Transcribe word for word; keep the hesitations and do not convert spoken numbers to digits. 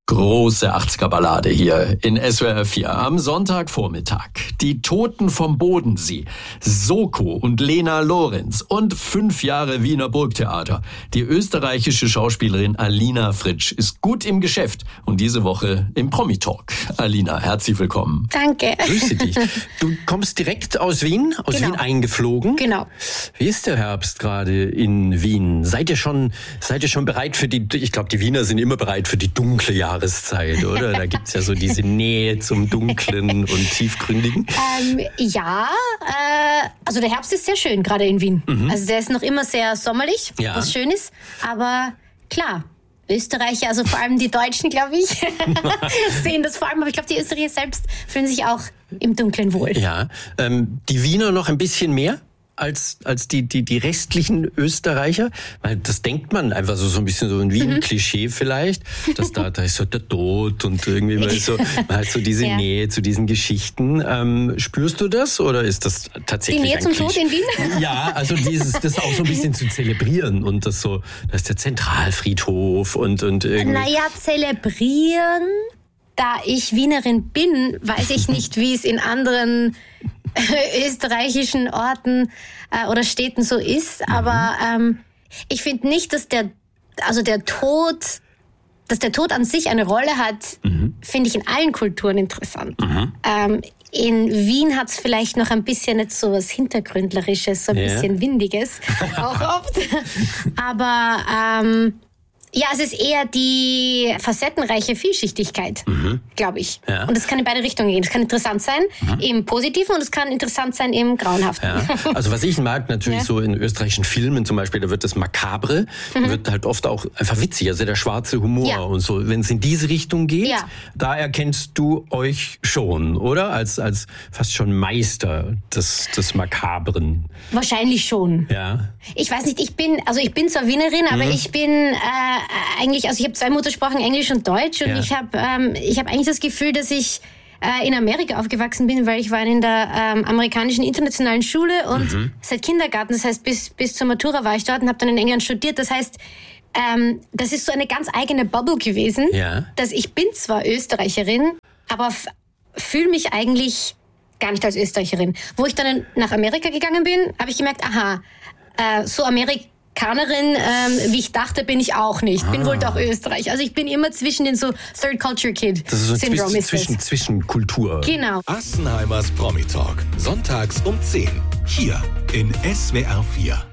Große achtziger-Ballade hier in S W R vier am Sonntagvormittag. Die Toten vom Bodensee, Soko und Lena Lorenz und fünf Jahre Wiener Burgtheater. Die österreichische Schauspielerin Alina Fritsch ist gut im Geschäft und diese Woche im Promi-Talk. Alina, herzlich willkommen. Danke. Grüße dich. Du kommst direkt aus Wien, aus Genau. Wien eingeflogen. Genau. Wie ist der Herbst gerade in Wien? Seid ihr schon, seid ihr schon bereit für die, ich glaube, die Wiener sind immer bereit für die dunkle Jahreszeit. Jahreszeit, oder? Da gibt's ja so diese Nähe zum Dunklen und Tiefgründigen. Ähm, ja, äh, also der Herbst ist sehr schön, gerade in Wien. Mhm. Also der ist noch immer sehr sommerlich, ja. was schön ist. Aber klar, Österreicher, also vor allem die Deutschen, glaube ich, sehen das vor allem. Aber ich glaube, die Österreicher selbst fühlen sich auch im Dunkeln wohl. Ja, ähm, die Wiener noch ein bisschen mehr als als die die die restlichen Österreicher, weil das denkt man einfach so so ein bisschen so ein wie ein mhm. Klischee vielleicht, dass da da ist so der Tod und irgendwie mal so man hat so diese ja. Nähe zu diesen Geschichten. Ähm, spürst du das oder ist das tatsächlich die Nähe ein zum Klischee? Tod in Wien? Ja, also dieses das auch so ein bisschen zu zelebrieren und das so, das ist der Zentralfriedhof und und irgendwie. Naja, zelebrieren. Da ich Wienerin bin, weiß ich nicht, wie es in anderen österreichischen Orten äh, oder Städten so ist. Mhm. Aber ähm, ich finde nicht, dass der, also der Tod, dass der Tod an sich eine Rolle hat, mhm. finde ich in allen Kulturen interessant. Mhm. Ähm, in Wien hat es vielleicht noch ein bisschen nicht so was Hintergründlerisches, so ein ja. bisschen Windiges, auch oft. Aber ähm, ja, es ist eher die facettenreiche Vielschichtigkeit, mhm. glaube ich. Ja. Und das kann in beide Richtungen gehen. Es kann interessant sein mhm. im Positiven und es kann interessant sein im Grauenhaften. Ja. Also was ich mag, natürlich ja. so in österreichischen Filmen zum Beispiel, da wird das Makabre, mhm. wird halt oft auch einfach witzig, also der schwarze Humor ja. und so. Wenn es in diese Richtung geht, ja. da erkennst du euch schon, oder? Als als fast schon Meister des, des Makabren. Wahrscheinlich schon. Ja. Ich weiß nicht, ich bin, also ich bin zwar Wienerin, aber mhm. ich bin äh, eigentlich, also ich habe zwei Muttersprachen, Englisch und Deutsch, und ja. ich habe ähm, ich habe eigentlich das Gefühl, dass ich äh, in Amerika aufgewachsen bin, weil ich war in der ähm, amerikanischen internationalen Schule und mhm. seit Kindergarten, das heißt bis bis zur Matura war ich dort und habe dann in England studiert. Das heißt, ähm, das ist so eine ganz eigene Bubble gewesen, ja. dass ich bin zwar Österreicherin, aber f- fühle mich eigentlich gar nicht als Österreicherin. Wo ich dann nach Amerika gegangen bin, habe ich gemerkt, aha, äh, so Amerika Amerikanerin, ähm, wie ich dachte, bin ich auch nicht. Ah. Bin wohl doch Österreich. Also ich bin immer zwischen den so Third Culture Kid das ist so Syndrom zwischen, ist zwischen, das. zwischen Kultur. Genau. Assenheimers Promi Talk. Sonntags um zehn. Hier in S W R vier.